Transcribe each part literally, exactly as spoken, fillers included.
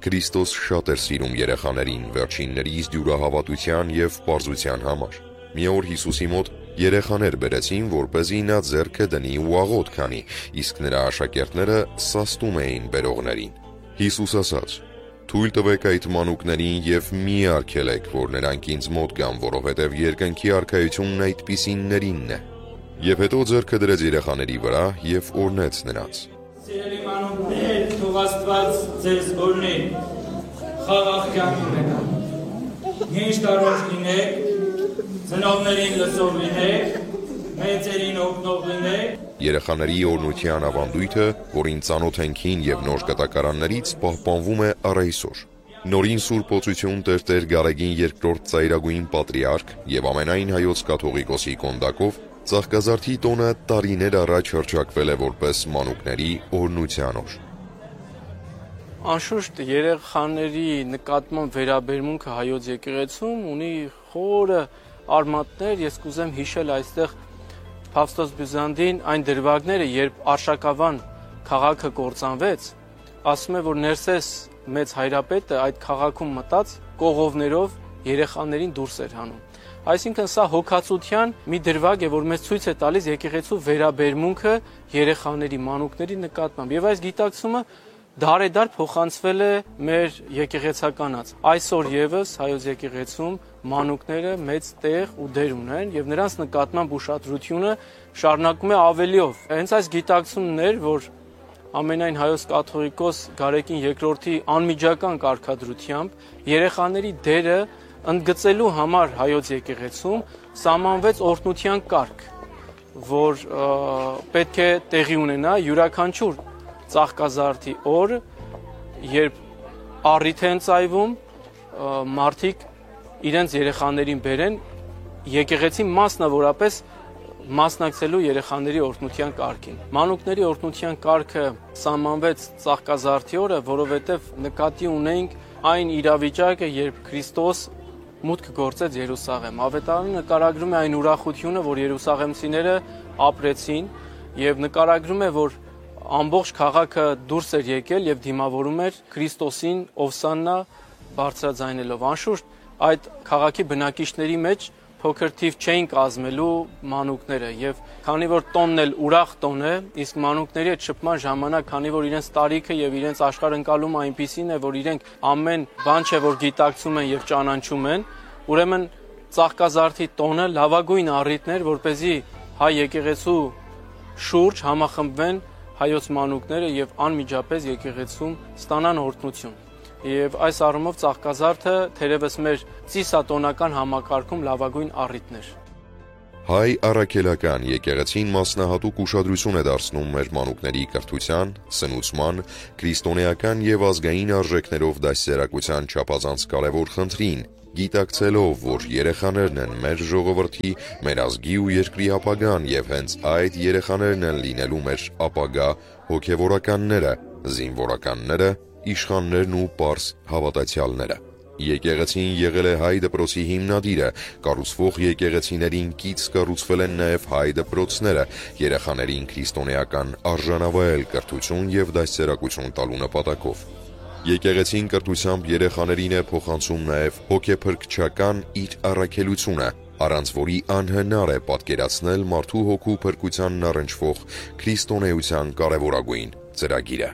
Քրիստոս շատ էր սիրում երեխաներին վերջիններիս դյուրահավատության և պարզության համար։ Մի օր Հիսուսի մոտ երեխաներ բերեցին, որպեսզի նա ձեռքը դնի ու աղոթ քանի, իսկ նրա աշակերտները սաստում էին բերողներին։ Հիսուս ասաց. «Թույլ տվեք այդ մանուկներին և մի արգելեք, որ նրանք ինձ մոտ գան, որովհետև երկնքի արքայությունն այդպիսիններինն է»։ Եվ հետո ձեռքը դրեց երեխաների վրա և օրհնեց նրանց։ Սիրելի մանուկներ, թող Աստված ձեզ օրհնի, խաղաղ կյանք ունենաք, միշտ առողջ լինեք, ծնողներին լսող լինեք, մեծերին օգնող լինեք։ Երեխաների օրհնության ավանդույթը, որին ծանոթ ենք հին և նոր կտակարաններից, պահպանվում է առ այսօր։ Նորին Սուրբ Օծություն Տեր Գարեգին երկրորդ ծայրագույն պատրիարք և ամենայն հայոց կաթողիկոսի կոնդակով Ծաղկազարդի տոնը տարիներ առաջ հռչակվել է որպես մանուկների օրհնության օր։ Անշուշտ երեխաների նկատմամբ վերաբերմունքը հայոց եկեղեցում ունի խորը արմատներ, ես կուզեմ հիշել այստեղ Փավստոս Բյուզանդին այն դրվագները, երբ Արշակավան քաղաքը կործանվեց, ասում է, որ Ներսես մեծ հայրապետը այդ քաղաքում մտած կողովներով երեխաներին դուրս էր հանում։ Այսինքն սա հոգացության մի դրվագ է, որ մեզ ցույց է տալիս եկեղեցու վերաբերմունքը երեխաների, մանուկների նկատմամբ։ Եվ այս գիտակցումը դարեդար փոխանցվել է մեր եկեղեցականաց։ Այսօր եւս հայոց եկեղեցում մանուկները մեծ տեղ ու դեր ունեն եւ նրանց նկատմամբ ուշադրությունը շարունակում է ավելիով։ Հենց այս գիտակցումն էր, որ ամենայն հայոց կաթողիկոս Գարեգին երկրորդի անմիջական կարգադրությամբ երեխաների դերը ընդգծելու համար հայոց եկեղեցում սահմանվեց օրհնության կարգ, որ պետք է տեղի ունենա յուրաքանչյուր Ծաղկազարդի օր, երբ առիթ են ծայվում, մարդիկ իրենց երեխաներին բերեն եկեղեցի մասնավորապես մասնակցելու երեխաների օրհնության կարգին։ Մանուկների օրհնության կարգը սահմանվեց Ծաղկազարդի օրը, որովհետև նկատի ունենք այն իրավիճակը, երբ Քրիստոս մուտք գործեց Երուսաղեմ։ Ավետարանը նկարագրում է այն ուրախությունը, որ երուսաղեմցիները ապրեցին, եւ նկարագրում է, որ ամբողջ քաղաքը դուրս էր եկել եւ դիմավորում էր Քրիստոսին Օվսաննա բարձրաձայնելով։ Անշուշտ այդ քաղաքի բնակիչների մեջ փոքր թիվ չէին կազմելու մանուկները եւ քանի որ տոնն էլ ուրախ տոն է, իսկ մանուկների այդ շփման ժամանակ, քանի որ իրենց տարիքը եւ իրենց աշխարհընկալումը այնպիսին է, որ իրենք ամեն բան չէ որ գիտակցում են եւ ճանաչում են, ուրեմն Ծաղկազարդի տոնը լավագույն առիթն էր, որպեսզի հայ եկեղեցու շուրջ համախմբվեն հայոց մանուկները եւ անմիջապես եկեղեցում ստանան օրհնություն։ Եվ այս առումով Ծաղկազարդը թերևս մեր ծիսատոնական համակարգում լավագույն առիթն էր։ Հայ առաքելական եկեղեցին մասնահատուկ ուշադրություն է դարձնում մեր մանուկների կրթության, սնուցման, քրիստոնեական եւ ազգային արժեքներով դաստիարակության չափազանց կարևոր խնդրին, գիտակցելով, որ երեխաներն են մեր ժողովրդի, մեր ազգի ու երկրի ապագան եւ հենց այդ երեխաներն են լինելու մեր ապագա հոգեվորականները, զինվորականները, իշխաններն ու պարզ հավատացյալները։ Եկեղեցին եղել է հայ դպրոցի հիմնադիրը, կառուցվող եկեղեցիներին կից կառուցվել են նաև հայ դպրոցները, երեխաներին քրիստոնեական արժանավայել կրթություն եւ դաստիարակություն տալու նպատակով։ Եկեղեցին կրթությամբ երեխաներին է փոխանցում նաև հոգեփրկչական իր առաքելությունը, առանց որի անհնար է պատկերացնել մարդու հոգու փրկությանն առնչվող քրիստոնեության կարևորագույն ծրագիրը։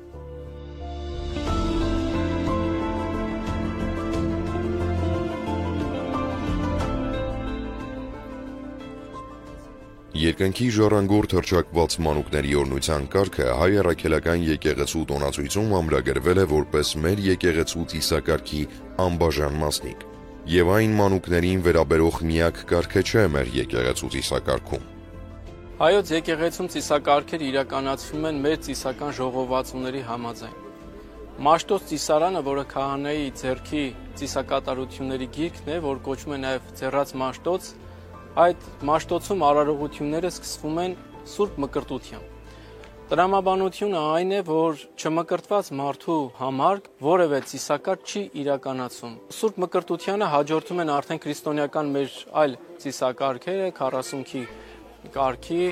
Երկնքի ժառանգորդ հռչակված մանուկների օրհնության կարգը հայ առաքելական եկեղեցու տոնացույցում ամրագրվել է որպես մեր եկեղեցու ծիսակարգի անբաժան մասնիկ, եւ այն մանուկներին վերաբերող միակ կարգը չէ մեր եկեղեցու ծիսակարգում։ Հայոց եկեղեցում ծիսակարգերը իրականացվում են մեր ծիսական ժողովածուների համաձայն։ Մաշտոց ծիսարանը, որը քահանայի ձեռքի ծիսակատարությունների գիրքն է, որ կոչվում է նաև ձեռած մաշտոց, այդ մաշտոցում արարողությունները սկսվում են սուրբ մկրտությամբ։ Տրամաբանությունը այն է, որ չմկրտված մարդու համար որևէ ծիսակարգ չի իրականացում։ Սուրբ մկրտությանը հաջորդում են արդեն քրիստոնեական մեր այլ ծիսակարգերը, քառասունքի կարգի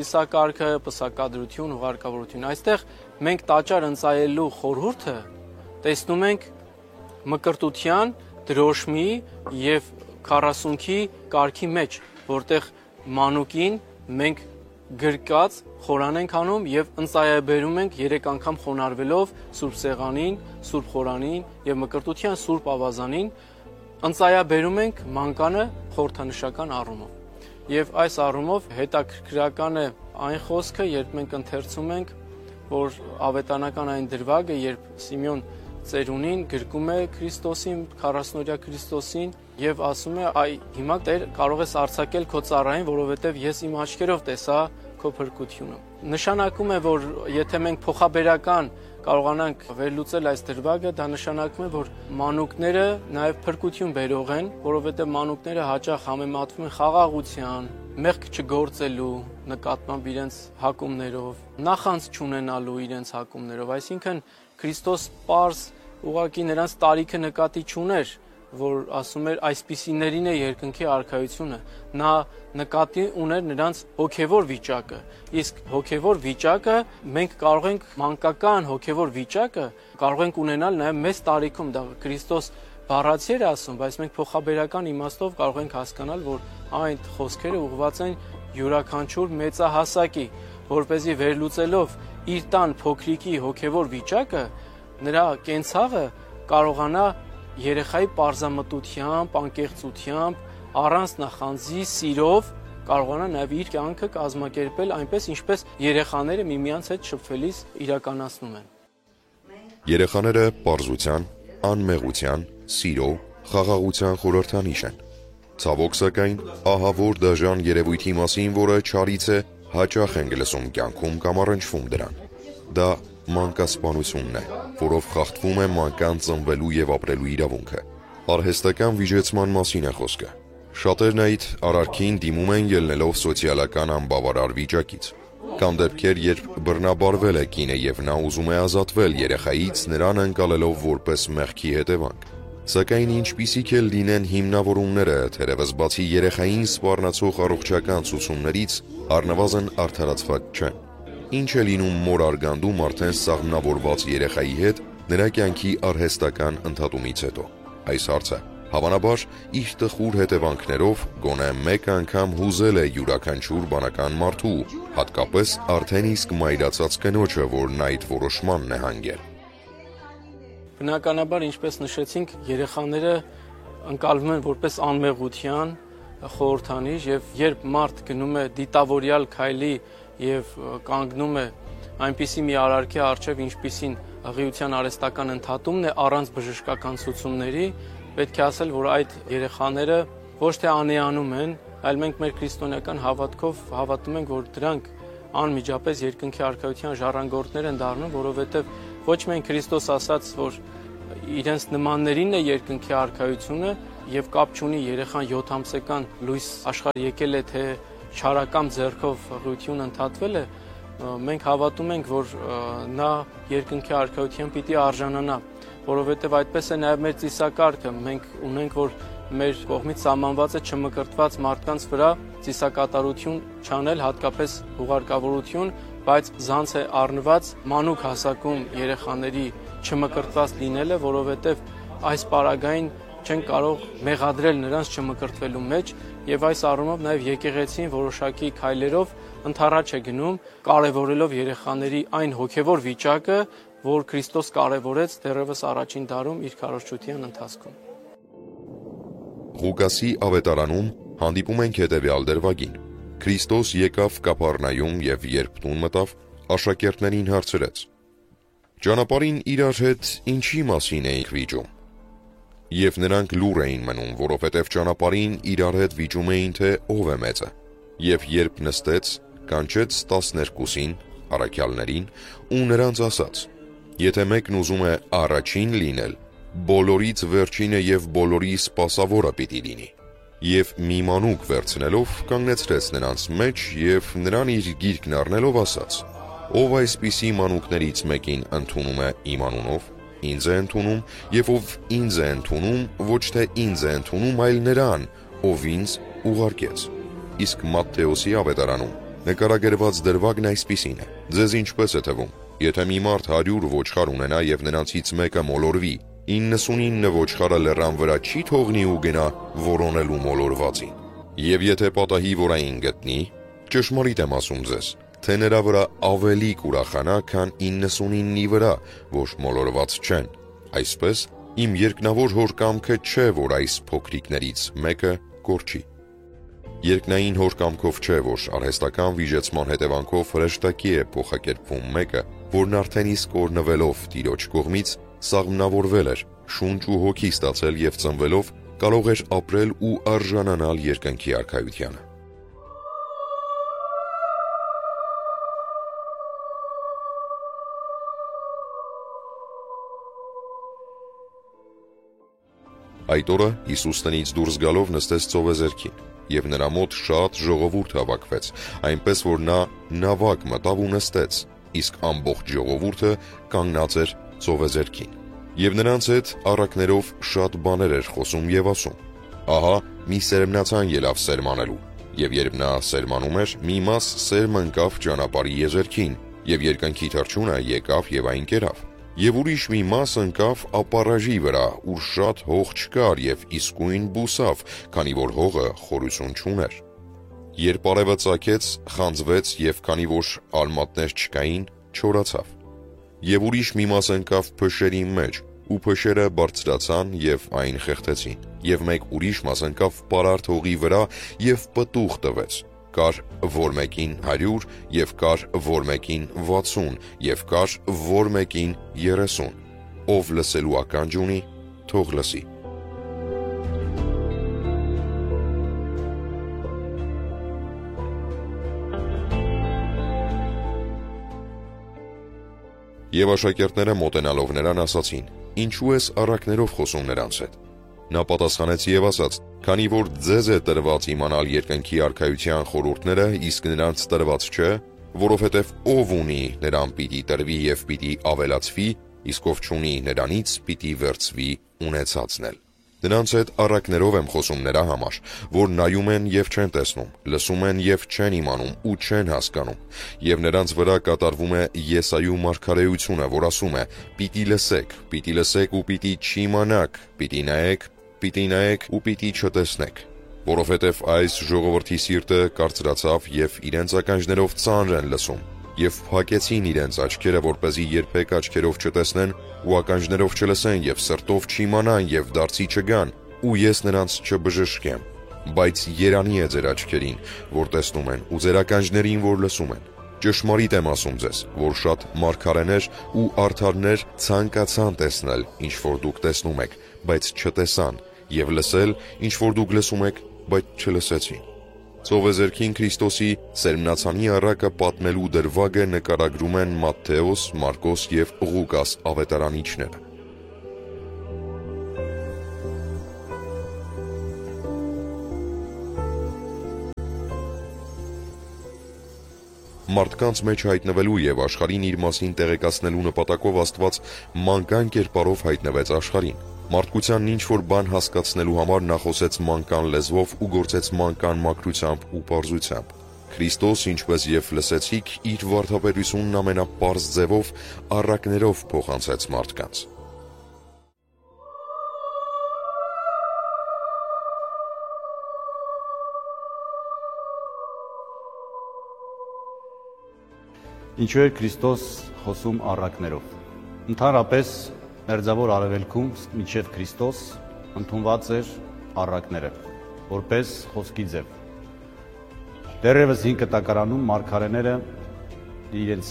ծիսակարգը, պսակադրություն, ուղարկավորություն։ Այստեղ մենք տաճար ընծայելու խորհուրդը տեսնում ենք մկրտության, դրոշմի եւ քառասունքի կարգի մեջ, որտեղ մանուկին մենք գրկած խորան ենք անում եւ ընծայաբերում ենք երեք անգամ խոնարհվելով Սուրբ Սեղանին, Սուրբ Խորանին եւ մկրտության Սուրբ Ավազանին ընծայաբերում ենք մանկանը խորհրդանշական առումով։ Եվ այս առումով հետաքրքրական է այն խոսքը, երբ մենք ընթերցում ենք, որ ավետանական այն դրվագը, երբ Սիմեոն ծերունին գրկում է Քրիստոսին, քառասնօրյա Քրիստոսին եւ ասում է՝ «Այ հիմա Տեր կարող ես արձակել քո ծառային, որովհետեւ ես իմ աչքերով տեսա քո փրկությունը»։ Նշանակում է, որ եթե մենք փոխաբերական կարողանանք վերլուծել այս դրվագը, դա նշանակում է, որ մանուկները նաեւ փրկություն բերող են, որովհետեւ մանուկները հաճախ համեմատվում են խաղաղության, մեղք չգործելու նկատմամբ իրենց հակումներով, նախանձ չունենալու իրենց հակումներով, այսինքն Քրիստոս պարզ ուղղակի նրանց տարիքը նկատի չուներ, որ ասում էր այսպիսիներին է երկնքի արքայությունը, նա նկատի ուներ նրանց հոգևոր վիճակը, իսկ հոգևոր վիճակը մենք կարող ենք մանկական հոգևոր վիճակը կարող ենք ունենալ նաև մեծ տարիքում, դա Քրիստոս բառացի էր ասում, բայց մենք փոխաբերական իմաստով կարող ենք հասկանալ, որ այն խոսքերը ուղղված են յուրաքանչյուր մեծահասակի, որպեսզի վերլուծելով իր տան փոքրիկի հոգևոր վիճակը, նրա կենցաղը կարողանա երեխայի պարզամտությամբ, անկեղծությամբ, առանց նախանձի, սիրով կարողանա նաև իր կյանքը կազմակերպել այնպես, ինչպես երեխաները միմյանց հետ շփվելիս իրականացնում են։ Երեխաները պարզության, անմեղության, սիրո, խաղաղության խորհրդանիշ են։ Ցավոք սակայն, ահա որ դաժան երևույթի մասին, որը չարից է, հաճախ ենք լսում կյանքում կամ առնչվում դրան։ Դա մանկասպանությունն է, որով խախտվում է մանկանց ծնվելու եւ ապրելու իրավունքը։ Արհեստական վիճեցման մասին է խոսքը։ Շատերն այդ արարքին դիմում են ելնելով սոցիալական անբավարար վիճակից։ Կան դեպքեր, երբ բռնաբարվել է կինը եւ նա ուզում է ազատվել երեխայից, նրան ընկալելով որպես մեղքի հետևանք։ Սակայն ինչպիսիք էլ լինեն հիմնավորումները, թերևս բացի երեխային սպառնացող առողջական ցուցումներից, առնվազն արդարացված չեն։ Ինչ է լինում մոր արգանդում արդեն սաղմնավորված երեխայի հետ նրա կյանքի արհեստական ընդհատումից հետո։ Այս հարցը հավանաբար իր տխուր հետևանքներով գոնե մեկ անգամ հուզել է յուրաքանչյուր բանական մարդու, հատկապես արդեն իսկ մայրացած կնոջը, որն այդ որոշմանն է հանգել։ Բնականաբար, ինչպես նշեցինք, երեխաները ընկալվում են որպես անմեղության խորհրդանիշ եւ երբ մարդ գնում է դիտավորյալ քայլի եւ կանգնում է այնպիսի մի արարքի առջև, ինչպիսին ըղիության արհեստական ընդհատումն է առանց բժշկական ցուցումների, պետք է ասել, որ այդ երեխաները ոչ թե անեանում են, այլ մենք մեր քրիստոնեական հավատքով հավատում ենք, որ դրանք անմիջապես երկնքի արքայության ժառանգորդներ են դառնում, որովհետեւ ոչ միայն Քրիստոս ասաց, որ իրենց նմաններին է երկնքի արքայությունը եւ կապ չունի երեխան յոթ ամսական լույս աշխարհ եկել է, թե չարակամ ձեռքով ըղիություն ընդհատվել է, մենք հավատում ենք, որ նա երկնքի արքայության պիտի արժանանա, որովհետեւ այդպես է նաեւ մեր ծիսակարգը, մենք ունենք, որ մեր կողմից սահմանված է չմկրտված մարդկանց վրա ծիսակատարություն չանել, հատկապես հուղարկավորություն, բայց զանց է առնված մանուկ հասակում երեխաների չմկրտված լինելը, որովհետև այս պարագային չեն կարող մեղադրել նրանց չմկրտվելու մեջ եւ այս առումով նաեւ եկեղեցին որոշակի քայլերով ընդառաջ է գնում, կարեւորելով երեխաների այն հոգեվոր վիճակը, որ Քրիստոս կարեւորեց դեռևս առաջին դարում իր քարոզչության ընթացքում։ Ղուկասի ավետարանում հանդիպում ենք հետևյալ դրվագին. Քրիստոս եկավ Կափառնայում եւ երբ տուն մտավ, աշակերտներին հարցրեց. Ճանապարհին իրար հետ ինչի մասին էիք վիճում։ Եվ նրանք լուռ էին մնում, որովհետև ճանապարհին իրար հետ վիճում էին, թե ով է մեծը։ Եվ երբ նստեց, կանչեց տասներկուսին, առաքյալներին, ու նրանց ասաց. Եթե մեկն ուզում է առաջին լինել, բոլորից վերջինը եւ բոլորի սպասավորը պիտի լինի։ Եվ մի մանուկ վերցնելով կանգնեցրեց նրանց մեջ եւ նրան իր գիրկն առնելով ասաց. Ով այսպիսի մանուկներից մեկին ընդունում է իմ անունով, ինձ է ընդունում, եւ ով ինձ է ընդունում, ոչ թե ինձ է ընդունում, այլ նրան, ով ինձ ուղարկեց։ Իսկ Մատթեոսի ավետարանում նկարագրված դրվագն այսպիսին է. Ձեզ ինչպես է թվում, Եթե մի մարդ հարյուր ոչխար ունենա եւ նրանցից մեկը մոլորվի, իննսունինը ոչխարը լեռան վրա չի թողնի ու գնա որոնելու մոլորվածին։ Եվ եթե պատահի որային գտնի, ճշմարիտ եմ ասում ձեզ, թե նրա վրա ավելի կուրախանա, քան իննսունինի վրա, որ մոլորված չեն։ Այսպես իմ երկնավոր հոր կամքը չէ, որ այս փոքրիկներից մեկը կորչի։ Երկնային հոր կամքով չէ, որ արհեստական վիժեցման հետևանքով հրեշտակի է փոխակերպվում մեկը, որն արդեն իսկ օրնվելով Տիրոջ կողմից սաղմնավորվել էր, շունչ ու հոգի ստացել եւ ծնվելով կարող էր ապրել ու արժանանալ երկնքի արքայությանը։ Այդ օրը Հիսուս տնից դուրս գալով նստեց ծովեզերքին, եւ նրա մոտ շատ ժողովուրդ հավաքվեց, այնպես որ նա նավակ մտավ ու նստեց, իսկ ամբողջ ժողովուրդը կանգնած էր ծովեզերքին։ Եվ նրանց հետ առակներով շատ բաներ էր խոսում եւ ասում. Ահա մի սերմնացան ելավ սերմանելու, եւ երբ նա սերմանում էր, մի մաս սերմ ընկավ ճանապարհի եզերքին, եւ երկնքի թռչունը եկավ եւ այն կերավ։ Եվ ուրիշ մի մաս ընկավ ապառաժի վրա, ուր շատ հող չկար եւ իսկույն բուսավ, քանի որ հողը խորություն չուներ։ Երբ արևը ծագեց, խանձվեց եւ քանի որ արմատներ չկային, չորացավ։ Եվ ուրիշ մի մաս ընկավ փշերի մեջ, ու փշերը բարձրացան եւ այն խեղդեցին։ Եվ մեկ ուրիշ մաս ընկավ պարարտ հողի վրա եւ պտուղ տվեց։ Կար որ մեկին հարյուր, եւ կար որ մեկին վաթսուն, եւ կար որ մեկին երեսուն։ Ով լսելու ականջ ունի, թող լսի։ Եվ աշակերտները մոտենալով նրան ասացին. Ինչու ես առակներով խոսում նրանց հետ։ Նա պատասխանեց եւ ասաց. Քանի որ ձեզ է տրված իմանալ երկնքի արքայության խորհուրդները, իսկ նրանց տրված չէ, որովհետեւ ով ունի, նրան պիտի տրվի եւ պիտի ավելացվի, իսկ ով չունի, նրանից պիտի վերցվի ունեցածն էլ։ Նրանց հետ առակներով եմ խոսում նրա համար, որ նայում են եւ չեն տեսնում, լսում են եւ չեն իմանում ու չեն հասկանում։ Եվ նրանց վրա կատարվում է Եսայու մարգարեությունը, որ ասում է. Պիտի լսեք, պիտի լսեք ու պիտի չիմանաք, պիտի նայեք, պիտի նայեք ու պիտի չտեսնեք, որովհետև այս ժողովրդի սիրտը կարծրացավ եւ իրենց ականջներով ծանր են լսում, եւ փակեցին իրենց աչքերը, որպեսզի երբեք աչքերով չտեսնեն ու ականջներով չլսեն եւ սրտով չիմանան եւ դարձի չգան, ու ես նրանց չբժշկեմ։ Բայց երանի է ձեր աչքերին, որ տեսնում են, ու ձեր ականջներին, որ լսում են։ Ճշմարիտ եմ ասում ձեզ, որ շատ մարգարեներ ու արդարներ ցանկացան տեսնել, ինչ որ դուք տեսնում եք, բայց չտեսան, եւ լսել, ինչ որ դուք լսում եք, բայց չլսեցին։ Ծովեզերքին Քրիստոսի սերմնացանի առակը պատմելու դրվագը նկարագրում են Մատթեոս, Մարկոս եւ Ղուկաս ավետարանիչները։ Մարդկանց մեջ հայտնվելու եւ աշխարհին իր մասին տեղեկացնելու նպատակով Աստված մանկան կերպարով հայտնվեց աշխարհին։ Մարդկությանն ինչ որ բան հասկացնելու համար նա խոսեց մանկան լեզվով ու գործեց մանկան մաքրությամբ ու պարզությամբ։ Քրիստոս, ինչպես եւ լսեցիք, իր վարդապետությունն ամենապարզ ձևով առակներով փոխանցեց մարդկանց։ Ինչու էր Քրիստոս խոսում առակներով։ Ընդհանրապես Մերձավոր Արևելքում մինչև Քրիստոս ընդունված էր առակները, որպես խոսքի ձև։ Դեռևս հին կտակարանում մարգարեները իրենց,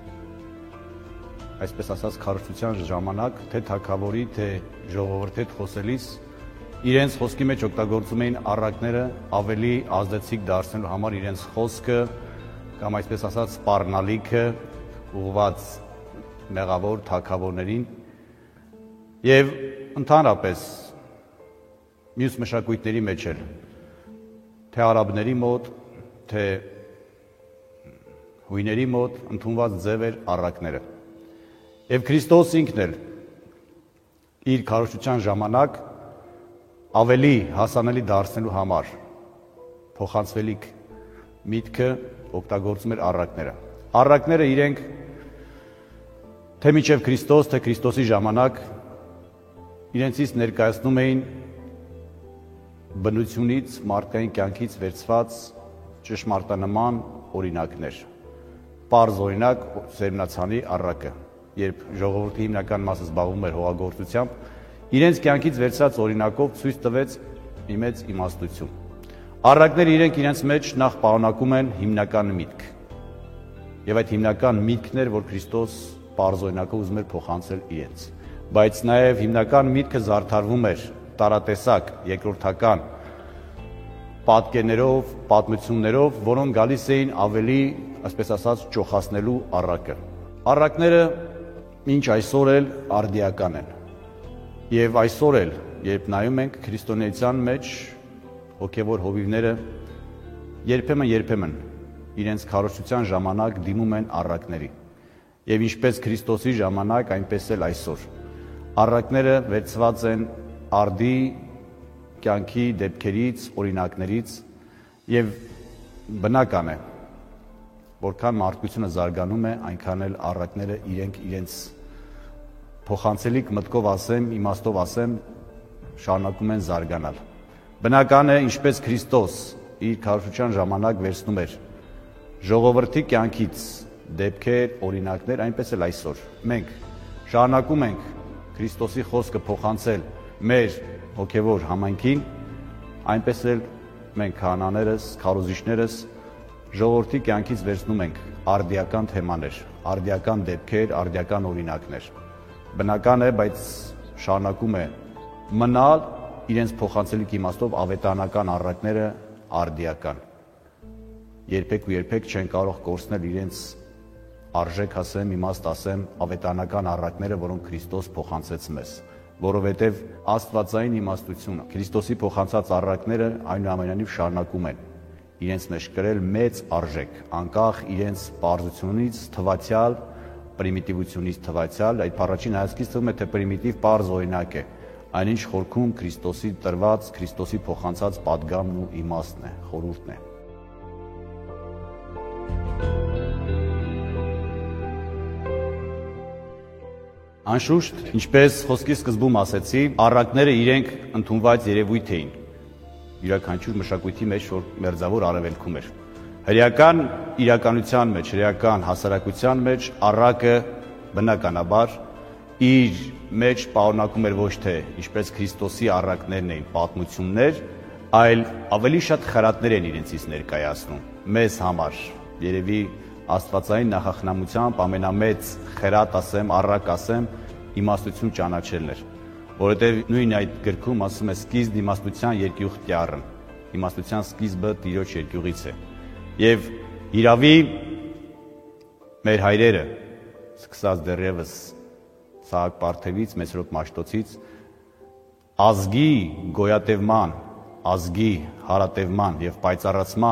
այսպես ասած, քարոզչության ժամանակ, թե թագավորի, թե ժողովրդի հետ խոսելիս, իրենց խոսքի մեջ օգտագործում էին առակները ավելի ազդեցիկ դարձնելու համար իրենց խոսքը կամ այսպես ասած սպառնալիքը ուղղված մեղավոր թագավորներին եւ ընդհանրապես մյուս մշակույթների մեջ էլ թե արաբների մոտ, թե հույների մոտ ընդունված ձև էր առակները։ Եվ Քրիստոս ինքն էլ իր քարոզչության ժամանակ ավելի հասանելի դարձնելու համար փոխանցվելիք միտքը օգտագործում էր առակները։ Առակները իրենք թե մինչև Քրիստոս, թե Քրիստոսի ժամանակ իրենցից ներկայացնում էին բնությունից, մարդկային կյանքից վերցված ճշմարտանման օրինակներ։ Պարզ օրինակ Սերմնացանի առակը, երբ ժողովրդի հիմնական մասը զբաղվում էր հողագործությամբ, իրենց կյանքից վերցած օրինակով ցույց տվեց մի մեծ իմաստություն։ Առակները իրենք իրենց մեջ նախ պարունակում են հիմնական միտք։ Եվ այդ հիմնական միտքն էր, որ Քրիստոս պարզ օրինակով ուզում էր փոխանցել իրենց։ Բայց նաև հիմնական միտքը զարդարվում էր տարատեսակ, երկրորդական պատկերներով, պատմություններով, որոնք գալիս էին ավելի, այսպես ասած, ճոխացնելու առակը։ Առակները մինչ այսօր էլ արդիական են։ Եվ այսօր էլ, երբ նայում ենք քրիստոնեության մեջ, հոգևոր հովիվները երբեմն-երբեմն իրենց քարոզչության ժամանակ դիմում են առակների։ Եվ ինչպես Քրիստոսի ժամանակ, այնպես էլ այսօր։ Առակները վերցված են արդի կյանքի դեպքերից, օրինակներից եւ բնական է, որքան մարդկությունը զարգանում է, այնքան էլ առակները իրենք իրենց փոխանցելիք մտքով ասեմ, իմաստով ասեմ, շարունակում են զարգանալ։ Բնական է, ինչպես Քրիստոս իր քարոզչության ժամանակ վերցնում էր ժողովրդի կյանքից դեպքեր, օրինակներ, այնպես էլ այսօր մենք շարունակում ենք Քրիստոսի խոսքը փոխանցել մեր հոգևոր համայնքին, այնպես էլ մենք քահանաներս, քարոզիչներս ժողովրդի կյանքից վերցնում ենք արդիական թեմաներ, արդիական դեպքեր, արդիական օրինակներ։ Բնական է, բայց շարունակում է մնալ իրենց փոխանցելիք իմաստով ավետարանական առակները արդիական։ Երբեք ու երբեք չեն կարող կորցնել իրենց արժեք ասեմ, իմաստ ասեմ, ավետարանական առակները, որոնք Քրիստոս փոխանցեց մեզ, որովհետև աստվածային իմաստությունը, Քրիստոսի փոխանցած առակները այնուամենայնիվ շարունակում են իրենց մեջ կրել մեծ արժեք, անկախ իրենց պարզությունից, թվացial, պրիմիտիվությունից թվացial, այդ առաջին հայացքից թվում է, թե պրիմիտիվ պարզ օրինակ է, այնինչ խորքում Քրիստոսի տրված, Քրիստոսի փոխանցած պատգամն ու իմաստն է, խորհուրդն է։ Անշուշտ, ինչպես խոսքի սկզբում ասեցի, առակները իրենք ընդունված երևույթ էին յուրաքանչյուր մշակույթի մեջ, որ մերձավոր արևելքում էր։ Հրեական իրականության մեջ, հրեական հասարակության մեջ առակը բնականաբար իր մեջ պարունակում էր ոչ թե ինչպես Քրիստոսի առակներն էին պատմություններ, այլ ավելի շատ խրատներ են իրենցից ներկայացնում մեզ համար։ Երևի աստվածային նախախնամությամբ ամենամեծ խրատ ասեմ, առակ ասեմ, իմաստություն ճանաչելն էր, որովհետև նույն այդ գրքում ասում է սկիզբ իմաստության երկյուղտյառն, իմաստության սկիզբը Տիրոջ երկյուղից է։ Եվ իրավի մեր հայրերը, սկսած դեռևս Սահակ Պարթևից, Մեսրոպ Մաշտոցից, ազգի գոյատևման, ազգի հարատևման եւ պայծառացման